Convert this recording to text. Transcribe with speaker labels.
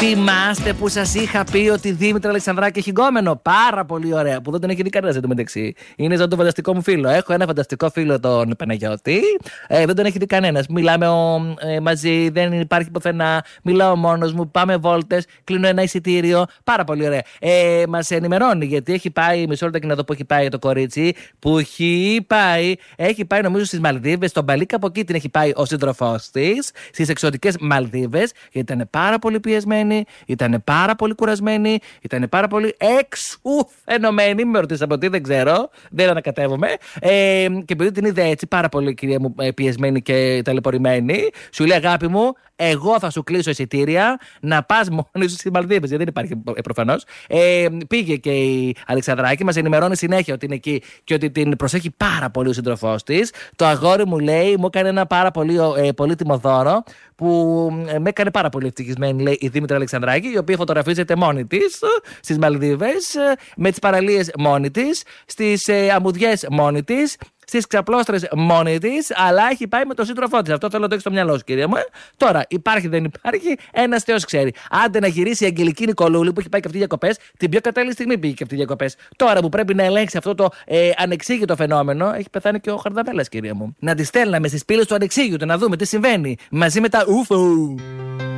Speaker 1: Θυμάστε που σας είχα πει ότι η Δήμητρα Αλεξανδράκη έχει γκόμενο? Πάρα πολύ ωραία. Που δεν τον έχει δει κανένας εντωμεταξύ. Είναι σαν το φανταστικό μου φίλο. Έχω ένα φανταστικό φίλο, τον Παναγιώτη. Δεν τον έχει δει κανένας. Μιλάμε μαζί, δεν υπάρχει πουθενά. Μιλάω μόνος μου. Πάμε βόλτες. Κλείνω ένα εισιτήριο. Πάρα πολύ ωραία. Μας ενημερώνει γιατί έχει πάει. Μισό λεπτό να δω που έχει πάει το κορίτσι. Που έχει πάει. Έχει πάει νομίζω στις Μαλδίβες. Στον Παλίκα από εκεί την έχει πάει ο σύντροφός της. Στις εξωτικές Μαλδίβες. Γιατί ήταν πάρα πολύ πιεσμένη. Ήταν πάρα πολύ κουρασμένη, ήταν πάρα πολύ εξουθενωμένη. Μην με ρωτήσατε από τι, δεν ξέρω, δεν ανακατεύομαι. Και επειδή την είδε έτσι πάρα πολύ, κυρία μου, πιεσμένη και ταλαιπωρημένη, σου λέει: αγάπη μου, εγώ θα σου κλείσω εισιτήρια να πας μόνη σου στις Μαλδίβες. Γιατί δεν υπάρχει προφανώς. Πήγε και η Αλεξανδράκη, μας ενημερώνει συνέχεια ότι είναι εκεί και ότι την προσέχει πάρα πολύ ο σύντροφός της. Το αγόρι μου λέει: μου έκανε ένα πάρα πολύ πολύτιμο δώρο που με έκανε πάρα πολύ ευτυχισμένη, λέει η Δήμητρα Αλεξανδράκη, η οποία φωτογραφίζεται μόνη της στις Μαλδίβες, με τις παραλίες μόνη της, στις αμμουδιές μόνη της, στις ξαπλώστρες μόνη της, αλλά έχει πάει με τον σύντροφό της. Αυτό θέλω να το έχεις στο μυαλό σου, κυρία μου. Τώρα, υπάρχει δεν υπάρχει, ένας Θεός ξέρει. Άντε να γυρίσει η Αγγελική Νικολούλη που έχει πάει και αυτή διακοπές, την πιο κατάλληλη στιγμή πήγε και αυτή διακοπές. Τώρα που πρέπει να ελέγξει αυτό το ανεξήγητο φαινόμενο, έχει πεθάνει και ο Χαρδαβέλλας, κυρία μου. Να τη στέλναμε στις πύλες του ανεξήγητου, να δούμε τι συμβαίνει μαζί με τα UFO.